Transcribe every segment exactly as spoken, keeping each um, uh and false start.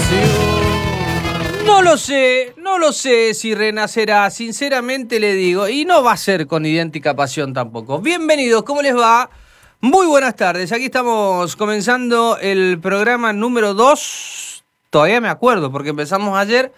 No lo sé, no lo sé si renacerá, sinceramente le digo, y no va a ser con idéntica pasión tampoco. Bienvenidos, ¿cómo les va? Muy buenas tardes, aquí estamos comenzando el programa número dos, todavía me acuerdo porque empezamos ayer,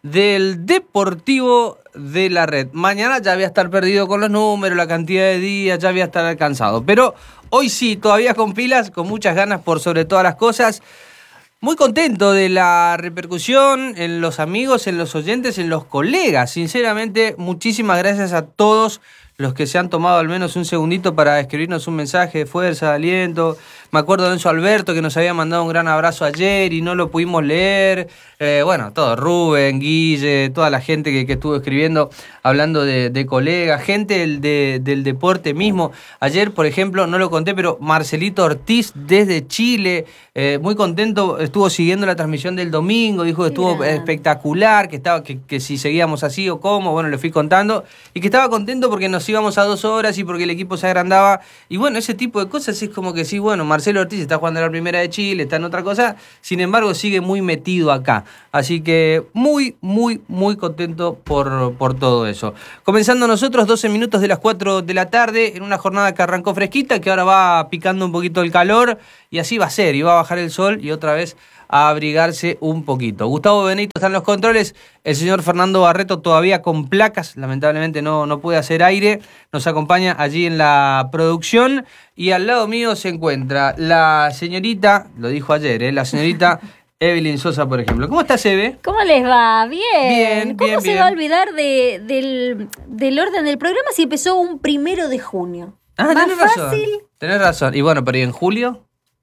del Deportivo de la Red. Mañana ya voy a estar perdido con los números, la cantidad de días, ya voy a estar cansado. Pero hoy sí, todavía con pilas, con muchas ganas por sobre todas las cosas. Muy contento de la repercusión en los amigos, en los oyentes, en los colegas. Sinceramente, muchísimas gracias a todos los que se han tomado al menos un segundito para escribirnos un mensaje de fuerza, de aliento. Me acuerdo de Enzo Alberto, que nos había mandado un gran abrazo ayer y no lo pudimos leer. Eh, bueno, todo, Rubén, Guille, toda la gente que, que estuvo escribiendo, hablando de, de colegas, gente del, de, del deporte mismo. Ayer, por ejemplo, no lo conté, pero Marcelito Ortiz desde Chile, eh, muy contento, estuvo siguiendo la transmisión del domingo, dijo que estuvo Bien. espectacular, que, estaba, que, que si seguíamos así o cómo, bueno, le fui contando, y que estaba contento porque nos íbamos a dos horas y porque el equipo se agrandaba. Y bueno, ese tipo de cosas es como que sí, bueno, Marcelo Ortiz está jugando en la primera de Chile, está en otra cosa, sin embargo sigue muy metido acá. Así que muy, muy, muy contento por, por todo eso. Comenzando nosotros, doce minutos de las cuatro de la tarde, en una jornada que arrancó fresquita, que ahora va picando un poquito el calor, y así va a ser, y va a bajar el sol, y otra vez a abrigarse un poquito. Gustavo Benito está en los controles, el señor Fernando Barreto todavía con placas, lamentablemente no, no puede hacer aire, nos acompaña allí en la producción, y al lado mío se encuentra la señorita, lo dijo ayer, ¿eh? la señorita Evelyn Sosa, por ejemplo. ¿Cómo estás, Eve? ¿Cómo les va? Bien. Bien, ¿Cómo bien, se bien. va a olvidar de, del, del orden del programa si empezó un primero de junio? Ah, Más tenés razón. fácil. Tenés razón. Y bueno, pero ¿y en julio?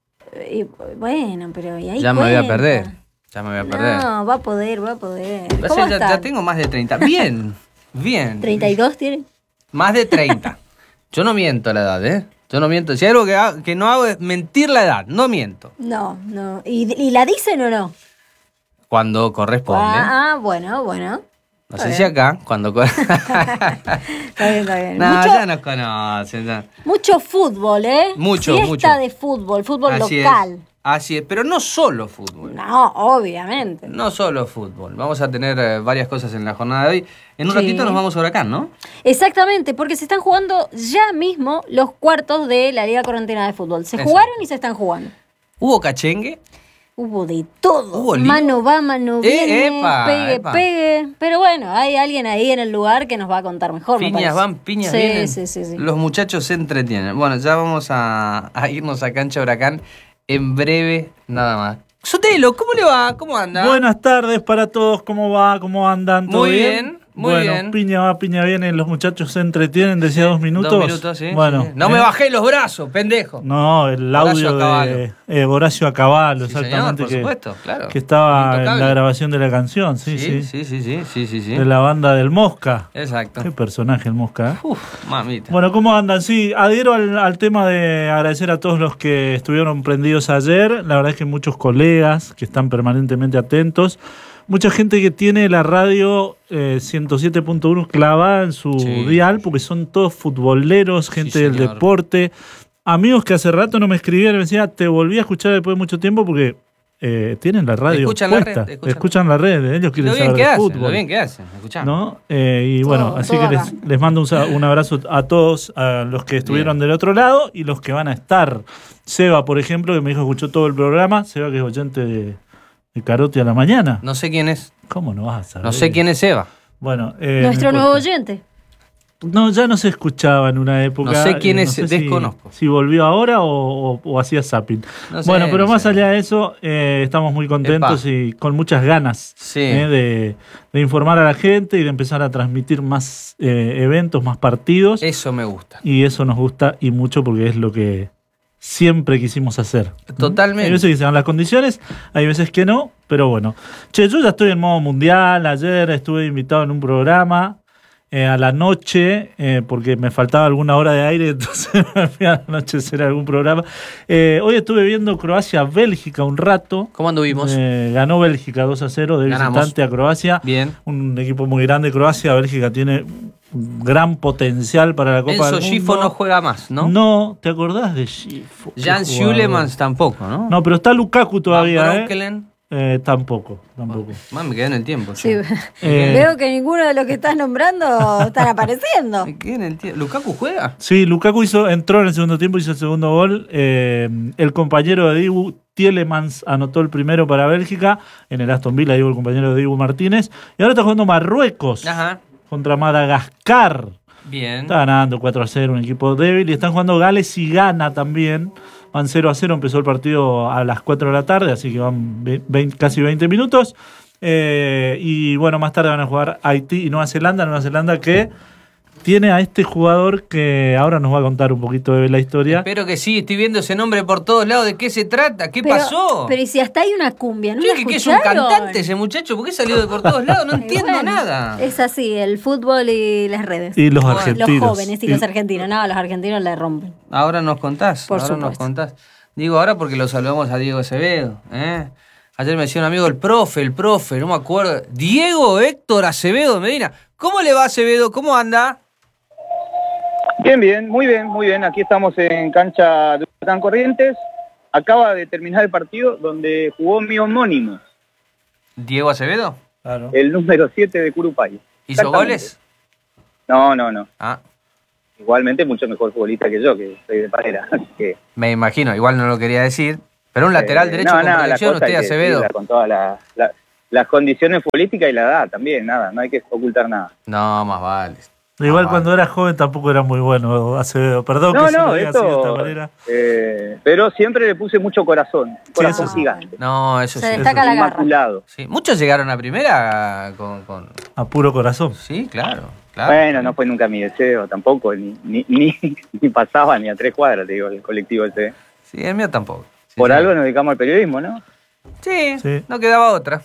Y, bueno, pero ¿y ahí Ya me voy a cuenta? perder. Ya me voy a perder. No, va a poder, va a poder. O sea, ¿Cómo ya, están? ya tengo más de treinta. Bien, bien. ¿treinta y dos tienen? Más de treinta. Yo no miento la edad, ¿eh? Yo no miento. Si hay algo que, ha- que no hago es mentir la edad. No miento. No, no. ¿Y, y la dicen o no? Cuando corresponde. Ah, ah, bueno, bueno. No Está sé bien. si acá, cuando corresponde. Está bien, está bien. No, mucho, ya nos conocen. ya. mucho fútbol, ¿eh? Mucho, Fiesta mucho. de fútbol, fútbol Así local. es. Así es. Pero no solo fútbol. No, obviamente. No solo fútbol. Vamos a tener eh, varias cosas en la jornada de hoy. En un Sí. ratito nos vamos a Huracán, ¿no? Exactamente, porque se están jugando ya mismo los cuartos de la Liga Correntina de Fútbol. Se Exacto. jugaron y se están jugando. ¿Hubo cachengue? Hubo de todo. Hubo lío. Mano va, mano Eh, viene, epa, pegue, epa. pegue. Pero bueno, hay alguien ahí en el lugar que nos va a contar mejor. me Piñas parece. van, piñas sí, vienen. Sí, sí, sí. Los muchachos se entretienen. Bueno, ya vamos a, a irnos a Cancha Huracán en breve, nada más. Sotelo, ¿cómo le va? ¿Cómo anda? Buenas tardes para todos, ¿cómo va? ¿Cómo andan? ¿Todo Muy bien, muy bueno, bien. piña va, piña viene, los muchachos se entretienen, decía dos minutos. Dos minutos, sí. Bueno, sí. No ¿eh? me bajé los brazos, pendejo. No, el Horacio audio Acabalo. de eh, Horacio Acabalo, Sí, señor, exactamente, por que, supuesto, claro. que estaba en Intocable. la grabación de la canción, sí, sí, sí, sí, sí, sí, sí, sí. de la banda del Mosca. Exacto. Qué personaje el Mosca, ¿eh? Uf, mamita. Bueno, ¿cómo andan? Sí, adhiero al, al tema de agradecer a todos los que estuvieron prendidos ayer. La verdad es que muchos colegas que están permanentemente atentos. Mucha gente que tiene la radio eh, ciento siete punto uno clavada en su Sí. dial, porque son todos futboleros, gente Sí, del señor. deporte. Amigos que hace rato no me escribían y me decían, te volví a escuchar después de mucho tiempo porque eh, tienen la radio Escuchan la puesta. red, escuchan- escuchan la red, ellos quieren Lo bien saber que de hacen, fútbol. lo bien que hacen. Escuchá. ¿No? Eh, y bueno, Todo, así todo que acá. les, les mando un, sa- un abrazo a todos, a los que estuvieron Bien. del otro lado y los que van a estar. Seba, por ejemplo, que me dijo que escuchó todo el programa. Seba, que es oyente de, de Carote a la mañana. No sé quién es. ¿Cómo no vas a saber? No sé quién es Eva. Bueno, eh, Nuestro no nuevo importa. oyente. No, ya no se escuchaba en una época. No sé quién eh, es, sé desconozco. Si, si volvió ahora o, o- o hacía zapping. No sé, bueno, pero no más sé. allá de eso, eh, estamos muy contentos Epa. y con muchas ganas Sí. eh, de, de informar a la gente y de empezar a transmitir más eh, eventos, más partidos. Eso me gusta. Y eso nos gusta y mucho porque es lo que siempre quisimos hacer. Totalmente. Hay veces que se dan las condiciones, hay veces que no, pero bueno. Che, yo ya estoy en modo mundial. Ayer estuve invitado en un programa eh, a la noche, eh, porque me faltaba alguna hora de aire, entonces me fui a la noche a hacer algún programa. Eh, hoy estuve viendo Croacia-Bélgica un rato. ¿Cómo anduvimos? Eh, ganó Bélgica dos a cero de Ganamos. visitante a Croacia. Bien. Un equipo muy grande, Croacia. Bélgica tiene un gran potencial para la Copa Enzo del Mundo. Schifo no juega más, ¿no? No, ¿te acordás de Schifo? Jan Qué jugador. Schulemans tampoco, ¿no? No, pero está Lukaku todavía, Van ¿eh? Bronkelen. Eh, tampoco, tampoco. Más me quedé en el tiempo. Sí. yo. Eh, Veo que ninguno de los que estás nombrando están apareciendo. Me quedé en el tiempo. ¿Lukaku juega? Sí, Lukaku hizo, entró en el segundo tiempo, hizo el segundo gol. Eh, el compañero de Dibu, Tielemans, anotó el primero para Bélgica. En el Aston Villa, digo, el compañero de Dibu Martínez. Y ahora está jugando Marruecos Ajá. contra Madagascar. Bien. Está ganando cuatro a cero, un equipo débil. Y están jugando Gales y Ghana también. Van cero a cero, empezó el partido a las cuatro de la tarde, así que van veinte, casi veinte minutos. Eh, y bueno, más tarde van a jugar Haití y Nueva Zelanda. Nueva Zelanda que tiene a este jugador que ahora nos va a contar un poquito de la historia. Espero que sí, estoy viendo ese nombre por todos lados. ¿De qué se trata? ¿Qué Pero, pasó? pero y si hasta hay una cumbia, ¿no Yo la dije que es un escucharon? cantante ese muchacho. ¿Por qué salió de por todos lados? No Y entiendo bueno, nada. Es así, el fútbol y las redes. Y los Bueno, argentinos. Los jóvenes y los argentinos. No, los argentinos la rompen. Ahora nos contás. Por ahora nos supuesto. contás. Digo ahora porque lo saludamos a Diego Acevedo. ¿eh? Ayer me decía un amigo, el profe, el profe, no me acuerdo. Diego Héctor Acevedo Medina. ¿Cómo le va, Acevedo? ¿Cómo anda? Bien, bien, muy bien, muy bien. Aquí estamos en cancha de Huracán Corrientes. Acaba de terminar el partido donde jugó mi homónimo, ¿Diego Acevedo? Claro. el número siete de Curupay. ¿Hizo Exactamente. goles? No, no, no. Ah, Igualmente mucho mejor futbolista que yo, que soy de Parera. así que, me imagino, igual no lo quería decir. Pero un lateral eh, derecho no, con no, la proyección, cosa hay usted, que Acevedo. decirla con todas la- la- las condiciones futbolísticas y la edad también, nada, no hay que ocultar nada. No, más vale. Igual Ah, cuando era joven tampoco era muy bueno Acevedo. Perdón No, que se no, lo diga así de esta esto, manera. eh, pero siempre le puse mucho corazón, corazón eso sí. gigante, No, eso Se sí. destaca la garra. inmaculado. Sí, muchos llegaron a primera con, con... A puro corazón. Sí, claro, claro. Bueno, no fue nunca mi deseo tampoco, ni, ni, ni, ni pasaba ni a tres cuadras, te digo, el colectivo ese. Sí, el mío tampoco. Sí, Por sí. algo nos dedicamos al periodismo, ¿no? Sí, Sí. no quedaba otra.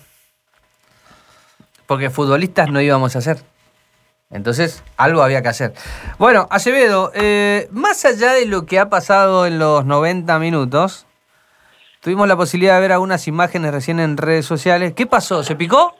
Porque futbolistas no íbamos a ser. Entonces, algo había que hacer. Bueno, Acevedo, eh, más allá de lo que ha pasado en los noventa minutos, tuvimos la posibilidad de ver algunas imágenes recién en redes sociales. ¿Qué pasó? ¿Se picó?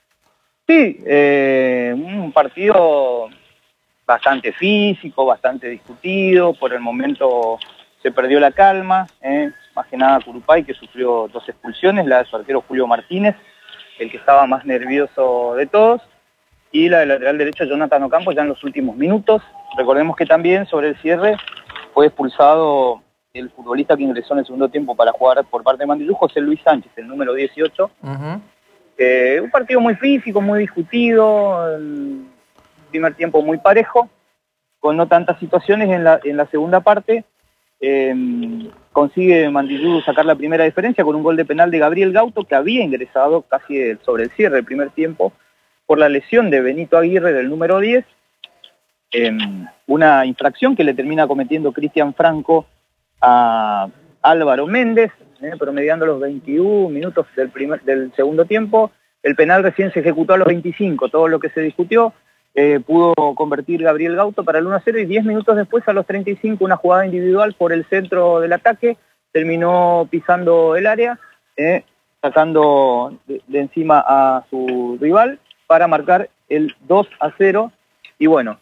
Sí, eh, un partido bastante físico, bastante discutido, por el momento se perdió la calma, eh, más que nada Curupay, que sufrió dos expulsiones, la de su arquero Julio Martínez, el que estaba más nervioso de todos, y la del lateral derecho Jonathan Ocampo ya en los últimos minutos. Recordemos que también sobre el cierre fue expulsado el futbolista que ingresó en el segundo tiempo para jugar por parte de Mandillú, José Luis Sánchez, el número dieciocho. Uh-huh. Eh, un partido muy físico, muy discutido, el primer tiempo muy parejo, con no tantas situaciones. En la, en la segunda parte eh, consigue Mandillú sacar la primera diferencia con un gol de penal de Gabriel Gauto, que había ingresado casi el- sobre el cierre del primer tiempo por la lesión de Benito Aguirre del número diez, eh, una infracción que le termina cometiendo Cristian Franco a Álvaro Méndez, eh, promediando los veintiún minutos del, primer, del segundo tiempo. El penal recién se ejecutó a los veinticinco, todo lo que se discutió, eh, pudo convertir Gabriel Gauto para el uno a cero, y diez minutos después, a los treinta y cinco, una jugada individual por el centro del ataque, terminó pisando el área, eh, sacando de, de encima a su rival para marcar el dos a cero, y bueno,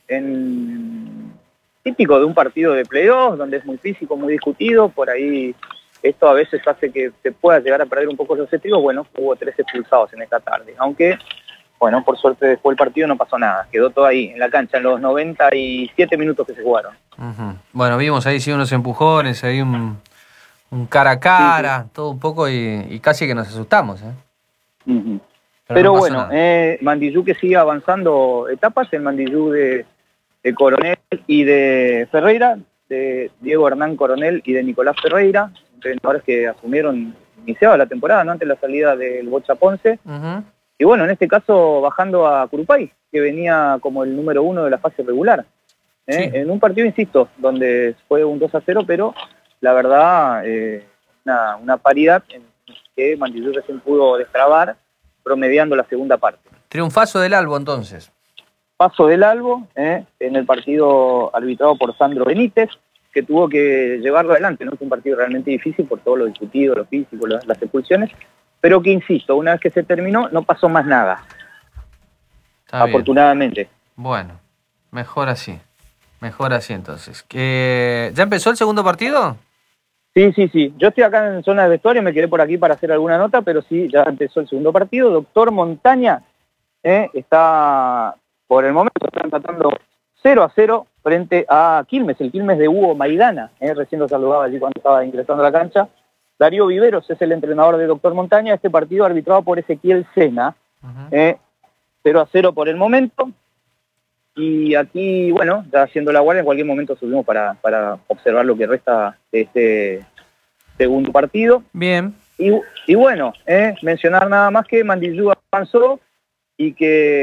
en típico de un partido de playoff, donde es muy físico, muy discutido, por ahí esto a veces hace que se pueda llegar a perder un poco los estribos. Bueno, hubo tres expulsados en esta tarde, aunque, bueno, por suerte después del partido no pasó nada, quedó todo ahí, en la cancha, en los noventa y siete minutos que se jugaron. Uh-huh. Bueno, vimos ahí sí unos empujones, ahí un, un cara a cara, Sí, sí. todo un poco y, y casi que nos asustamos. ¿eh? Ujú. Pero Pero, no pasó bueno, nada. eh, Mandillú que sigue avanzando etapas, el Mandillú de, de Coronel y de Ferreira, de Diego Hernán Coronel y de Nicolás Ferreira, entrenadores que asumieron, iniciaba la temporada, ¿no?, antes de la salida del Bocha Ponce. Uh-huh. Y bueno, en este caso bajando a Curupay, que venía como el número uno de la fase regular. ¿eh? Sí. En un partido, insisto, donde fue un dos a cero, pero la verdad, eh, una, una paridad en que Mandillú recién pudo destrabar, promediando la segunda parte. Triunfazo del Albo entonces. Paso del Albo, ¿eh? en el partido arbitrado por Sandro Benítez, que tuvo que llevarlo adelante, ¿no? Fue un partido realmente difícil por todo lo discutido, lo físico, las, las expulsiones, pero que, insisto, una vez que se terminó, no pasó más nada, Está bien. afortunadamente. Bueno, mejor así. Mejor así entonces. Eh, ¿Ya empezó el segundo partido? Sí, sí, sí. Yo estoy acá en zona de vestuario, me quedé por aquí para hacer alguna nota, pero sí, ya empezó el segundo partido. Doctor Montaña eh, está, por el momento, está empatando cero a cero frente a Quilmes, el Quilmes de Hugo Maidana. Eh, recién lo saludaba allí cuando estaba ingresando a la cancha. Darío Viveros es el entrenador de Doctor Montaña. Este partido arbitrado por Ezequiel Sena. Uh-huh. eh, cero a cero por el momento. Y aquí, bueno, ya haciendo la guardia, en cualquier momento subimos para, para observar lo que resta de este segundo partido. Bien. Y, y bueno, eh, mencionar nada más que Mandillú avanzó y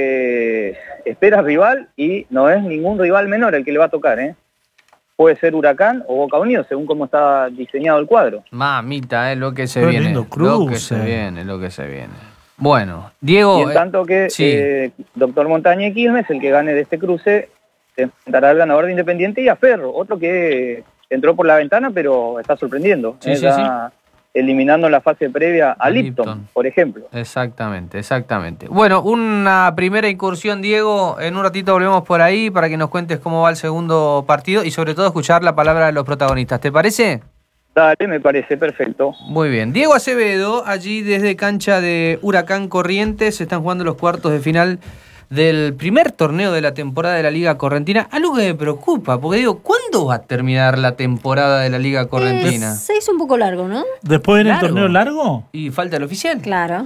que espera rival y no es ningún rival menor el que le va a tocar, ¿eh? Puede ser Huracán o Boca Unidos, según cómo está diseñado el cuadro. Mamita, es lo que se Qué viene. lindo cruce. Lo que se viene, lo que se viene. Bueno, Diego... Y en tanto que sí. eh, Doctor Montaña y Quilmes, el que gane de este cruce, se enfrentará al ganador de Independiente y a Ferro, otro que entró por la ventana pero está sorprendiendo. Sí, eh, sí, ya sí. Eliminando en la fase previa a Lipton, Lipton, por ejemplo. Exactamente, exactamente. Bueno, una primera incursión, Diego. En un ratito volvemos por ahí para que nos cuentes cómo va el segundo partido y sobre todo escuchar la palabra de los protagonistas. ¿Te parece? Dale, me parece perfecto. Muy bien. Diego Acevedo, allí desde cancha de Huracán Corrientes, se están jugando los cuartos de final del primer torneo de la temporada de la Liga Correntina. Algo que me preocupa, porque digo, ¿cuándo va a terminar la temporada de la Liga Correntina? Eh, se hizo un poco largo, ¿no? ¿Después viene el Largo. torneo largo? Y falta el oficial. Claro.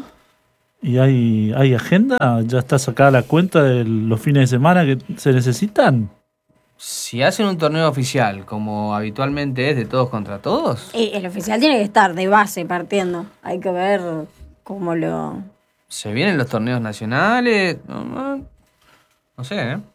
¿Y hay, hay agenda? ¿Ya está sacada la cuenta de los fines de semana que se necesitan? Si hacen un torneo oficial, como habitualmente es de todos contra todos... Eh, el oficial tiene que estar de base partiendo. Hay que ver cómo lo... ¿Se vienen los torneos nacionales? No, no sé, ¿eh?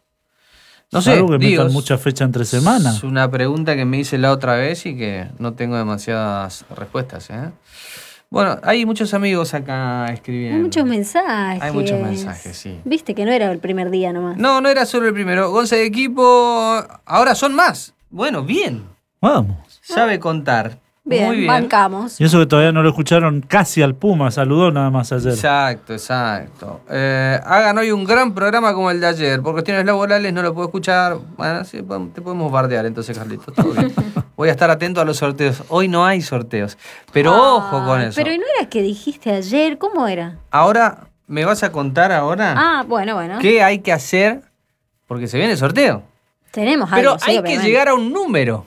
No sé, Algo que digo, metan mucha fecha entre semanas. Es una pregunta que me hice la otra vez y que no tengo demasiadas respuestas, ¿eh? Bueno, hay muchos amigos acá escribiendo. Hay muchos mensajes. Hay muchos mensajes, sí. Viste que no era el primer día nomás. No, no era solo el primero. Gonza de equipo, ahora son más. Bueno, bien. Vamos. Sabe contar. Bien, Muy bien. bancamos. Y eso que todavía no lo escucharon casi al Puma, saludó nada más ayer. Exacto, exacto. Eh, hagan hoy un gran programa como el de ayer. Por cuestiones laborales no lo puedo escuchar. Bueno, sí, te podemos bardear entonces, Carlitos. Todo bien. Voy a estar atento a los sorteos. Hoy no hay sorteos. Pero Ah, ojo con eso. Pero ¿y no era que dijiste ayer? ¿Cómo era? Ahora, ¿me vas a contar ahora Ah, bueno, bueno. qué hay que hacer? Porque se viene el sorteo. Tenemos Pero algo, sí, hay que obviamente. llegar a un número.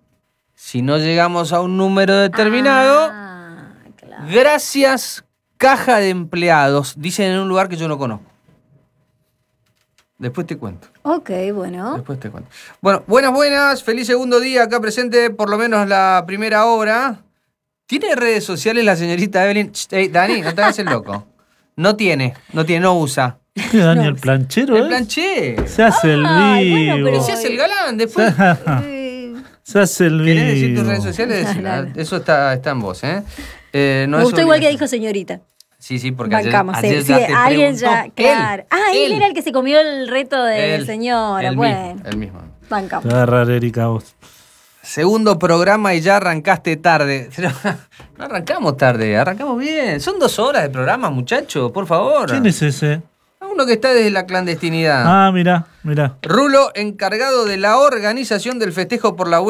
Si no llegamos a un número determinado, Ah, claro. gracias, caja de empleados, dicen en un lugar que yo no conozco. Después te cuento. Ok, bueno. Después te cuento. Bueno, buenas, buenas. Feliz segundo día acá presente, por lo menos la primera hora. ¿Tiene redes sociales la señorita Evelyn? Ch, hey, Dani, no te hagas el loco. No tiene, no tiene, no usa. ¿Qué, Dani, el planchero, El eh? planché. Se hace el Ay, bueno, vivo. pero Se hace el galán, después... Eh, Se hace el ¿Querés decir tus vivo. redes sociales? Decila. Claro. Eso está, está en vos, ¿eh? eh no me es gustó igual que obligación. dijo señorita. Sí, sí, porque ayer, Bancamos, ayer sí, ya sí, te alguien preguntó. ya, claro. Él, ah, él, era el que se comió el reto de él, señora. el Bueno, mismo, el mismo. bancamos. Te va a agarrar Erika vos. Segundo programa y ya arrancaste tarde. Pero no arrancamos tarde, arrancamos bien. Son dos horas de programa, muchacho, por favor. ¿Quién es ese? Uno que está desde la clandestinidad. Ah, mirá, mirá. Rulo, encargado de la organización del festejo por la